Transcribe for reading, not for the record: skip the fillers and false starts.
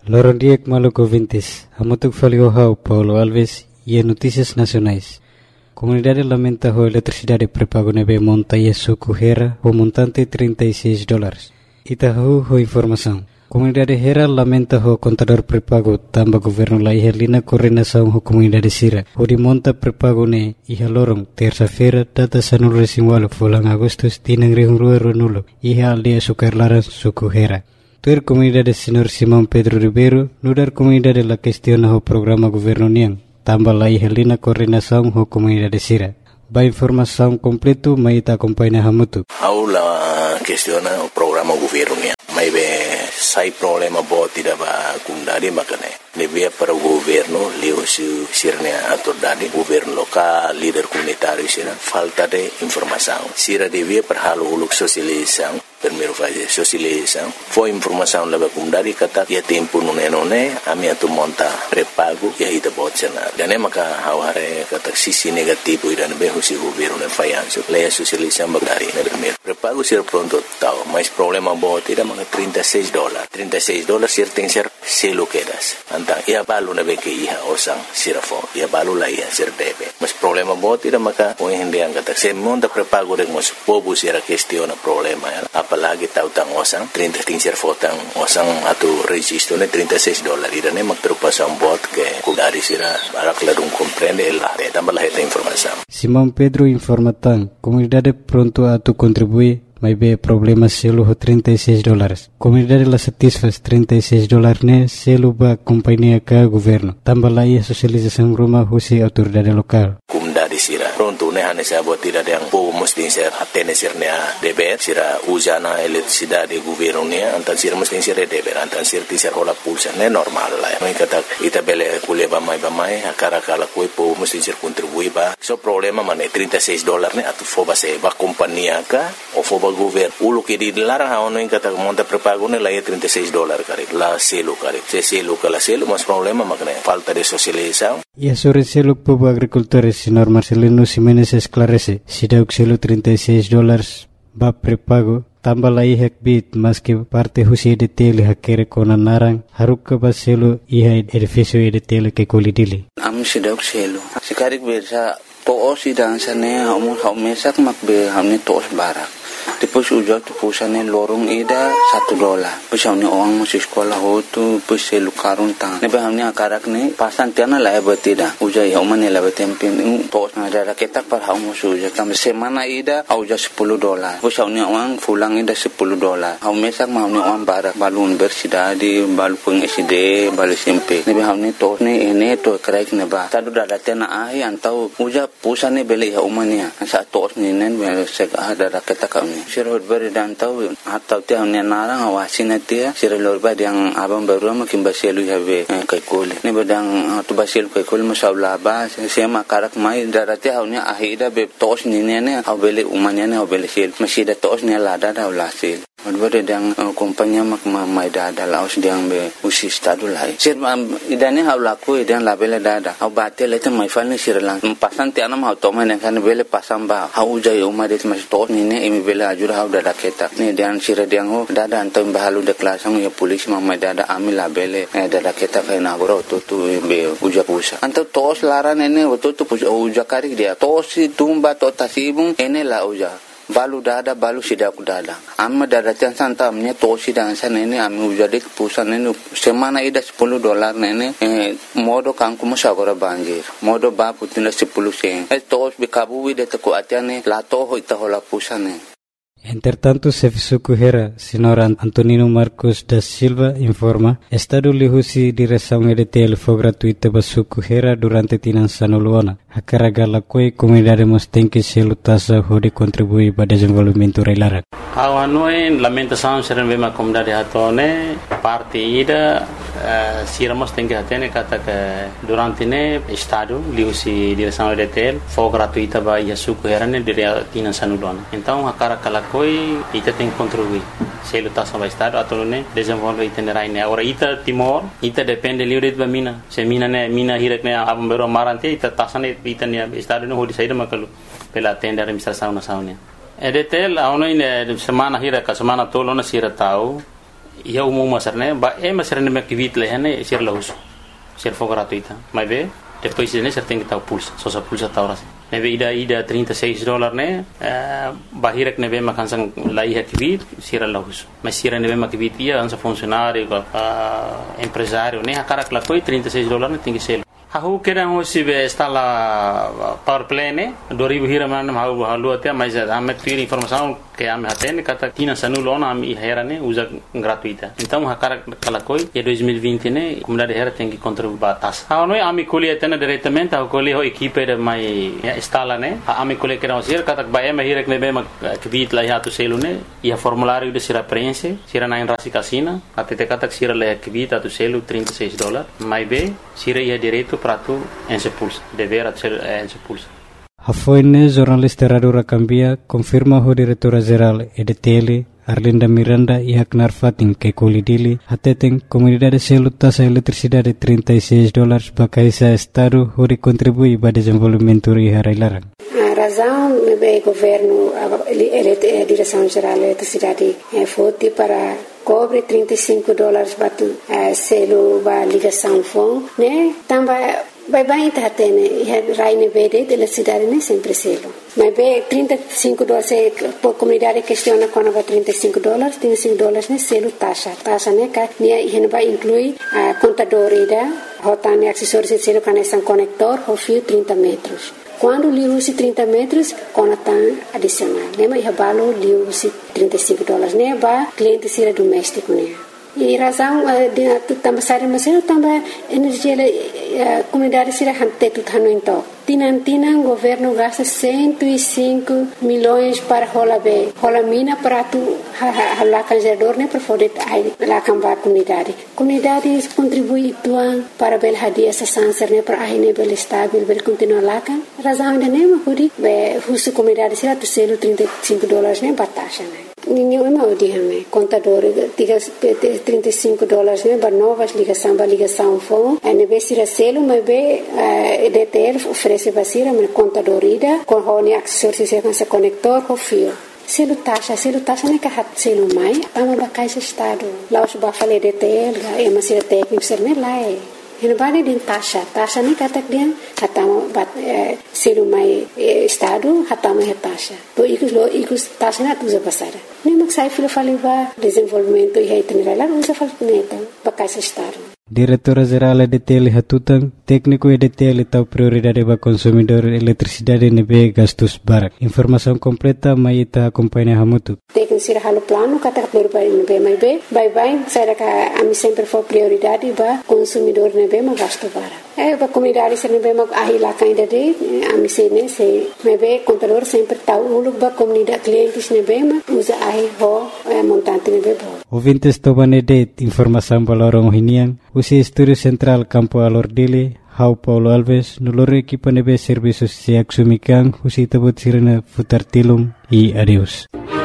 Lorondiek Maluco Vintes, Hamutuk Faliohau, Paulo Alves e Notícias Nacionais. Comunidade lamenta a eletricidade pré-pago nebe monta e suco Hera o montante $36. Itahu ho informação. Comunidade Hera lamenta o contador pré-pago tamba governo la ihalina coordenação ho comunidade Sira. O de monta pré-pago ne iha lorong terça-feira data sanul resinwalo fulang Agustus tinang rihungrua ronulo iha aldia sukar laran suco Hera. Tuer comunidade Senhor Simão Pedro Ribeiro nudar comunidade la questiona ho programa governo niang tamba la ihalina coordenação ho comunidade Sira. Ba informação completo mai ta acompanha Hamutu. Aula questiona o programa governo niang. Mai be sai problema bo tidak ba kundari makane. Lebih para o governo leu sirnya atordade governo local líder comunitário sira falta de informação. Sira devia para halo uluk sosialização. Primeiro fase sosialização. Foi informação leva kundari kata ya tempo nune ami atu monta pré-pago ya ita botsenar. Dan maka haware kata sisi negativo ida be husi governo ne fayanso. Leia sosialização bagari na primeiro. Pré-pago sira pronto tau, mas problema bo tidak maka $36. $36 sir tem ser selo quedas. Antang ia balu na be ke iha osang sirafo. Ia balu la ia sir debe. Mas problema bo tidak maka o hindi ang kata se monta pré-pago rek mos pobu sira questiona problema ya. Apalagi tautang osang 30 ser fotang osang atu registro ne $36 ida ne magtrupasan bot ke kudari sira barak ladung comprende la tambah la esta informação. Simão Pedro informa tan comunidade pronto atu contribui mas be problema selo ho $36. Comunidade la satisfaz $36 ne selo ba companhia ka governo. Tambah la ia sosialização rumah husi autoridade lokal. Comunidade sira pronto ne hane sa bot tidak yang po mesti ser hatene sirnya deber sira usana eletricidade governo ne antan sira mesti ser deber antan sir tisar hola pulsa ne normal la. Mai kata ita bele kuleba mai akara kala koi po mesti ser contribui ba. So problema mane $36 ne atu foba se ba companhia ka o foba governo ulu ke di larang haono yang kata monta pré-pago ne la $36 kare la selo kare se selo kala selo mas problema makne falta de socialização. E sobre selo povo agricultores senhor Marcelino Ximenes esclarece se deu selo $36 ba pré-pago tambah la ihak bit mas que parte husi de tele hakere kona narang haruk ba selo iha edifício de tele ke kolidili am se deu selo sikarik bersa to osi dansane mesak makbe hamne tos barak. Depois uja tu pusane lorong ida $1. Pusane orang masih sekolah hotu puselu karun tang. Nebe hamne akarak ne pasan tiana la betida. Uja ya umane la betempin tos na ada ketak par hau musu uja tam semana ida uja $10. Pusane orang fulang ida $10. Hau mesak ma hamne orang barak balu universidade balu peng SD balu SMP. Nebe hamne tos ne ene to kraik ne ba. Tadu dada tena ai antau uja pusane bele ya umane sa tos ne nen sek ada ketak kami. Sirot beri dan tahu atau tiang ni narang awasin dia sirot beri yang abang baru makin basilu habe kaikul ni bedang tu basilu kaikul masalah bah saya makarak mai darati haunya ahida be tos ni ne au bele umanya ne au bele sil masih da tos ni lada da ulasil beri yang kompanya mak mai dada laos diang be usi stadu lai sir idane hau laku idan labele dada au batel itu mai fal ni sirlang pasan tiana mau to mai kan bele pasang ba hau jai umade mas tos ni ne imi bele ajur hau dada ketak ni dan sira diang ho dada antam bahalu de klasang ya polis mamai dada amila bele dada ketak kai na goro tu be uja pusa antam tos laran ene tu uja karik dia tos tumba to tasibung ene la uja balu dada balu sidak dada amma dada chan santamnya tosi dan sana ini ami ujadik pusan ini semana ida $10 nene modo kangku masagora banjir modo ba putina 10 sen tos bikabu de ko atiane la to ho ita hola pusane. Entretanto, Sefisuku Hera, senhor Antonino Marcos da Silva, informa, Estado lihusi direção EDTL foi gratuita para Suku Hera durante tinan sanuluana. A carga la coi comunidade mos tem que se lutasa hode contribuir para desenvolvimento reilara. Awanoi lamentação serem bem a comunidade hatone parte ida siramos tem que atene kata que durante ne Estado lihusi direção EDTL foi gratuita para Suku Hera ne dire tinan sanuluana. Então a carga la coi ita tem que contribuir. Se lutasa para Estado atau ne desenvolve itinerai ne. Agora ita Timor ita depende livre de mina. Se mina ne mina hirak ne abang bero marante ita tasane ita ne Estado no hodi saída makalu pela tenda administração nacional. EDTL aonde semana hira ka semana tolo na sira tau ia umum masar né ba masar né kivit lehane ser lahus ser for gratuita mas be depois né ser tem que tal pulsa só sa pulsa tauras nebe ida $36 né bahirek nebe makansang laiha kivit ser lahus mas ser nebe makivit ia ansa funcionário empresário né akara klakoi $36 né tem que ser Aku kira hoje está lá power play né 2000 hira mana halu até mas ame ter informação que ame atende kata tina sanulona ame hera né usa gratuita então hakara kalakoi e 2020 né comunidade hera tem que contribuir batas não ame colhe atende diretamente a colhe ho equipe de mai instala né ame colhe que não ser kata ba ame hira que nebe que vit lá ya tu selo né e a formulário de sira preenche sira na rasi casina até kata sira lá que vit tu selo $36 mais be sira ia direito para tu en se pulsa dever ser en se pulsa Hafoine jornalista Radio Rakambia confirma o diretora geral EDTL Arlinda Miranda e Haknar Fatin que colidili hateten comunidade selo taxa eletricidade $36 bakaisa estado hori contribui para desenvolvimento e harailaran. A razão do governo a direção geral da eletricidade foi para cobre $35 batu selo ba ligação fon né também vai tá tendo raine verde de la cidade né sempre selo mas be $35 por comunidade questiona quando vai $35 né selo taxa né que né vai incluir a contador ida rotane acessórios de selo conexão conector o fio 30 metros quando li usi 30 metros conatan adicional né mas balo li usi $35 né ba cliente sira doméstico né e razão de também sair mas eu também energia comunidade sira hante tu tano então Tinantina governo gasta 105 milhões para rola mina para tu halakan gerador né para poder halakan ba comunidade contribui tuan para bel hadia essa sanser né para aí né bel estável bel continuar halakan razão de né mahuri be husu comunidade sira tu selo $35 né batasha né ninguém é mal de né contador diga $35 né para novas ligação fone é né sira selo mas be EDTL oferece basira me contador ida com honi acessórios com esse conector com fio selo taxa né que hat selo mai ama bakaisa estado lá os ba falei EDTL é uma sira técnico ser né lá é Hinabani din taxa ni katak dia hatama bat selo mai estado hatama he taxa to ikus taxa na tuza pasara nem maksai filo faliva desenvolvimento e itinerário lá usa falneta bakaisa estado Diretora Geral EDTL Hatutan, técnico EDTL tau prioridade para consumidor eletricidade nebe gastos barak. Informação completa mai ita acompanha hamutu. Técnico sira halo plano kata prioridade nebe mai be, bye sira ka ami sempre for prioridade para consumidor nebe ma gasto barak. Para comunidade sira nebe ma ahila kainda de ami sene se nebe contador sempre tau ulu ba comunidade clientes nebe ma usa ahi ho montante nebe bo. Ouvintes tobane de informação balorong hinian usi Estúdio Central Campo Alordile, Hau Paulo Alves, noloro equipa nebe serviços se axumikan, usi tabot sirena futar tilum e adeus.